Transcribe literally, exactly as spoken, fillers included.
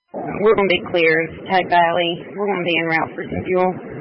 We're going to be clear of Tug Valley. We're going to be en route for some fuel.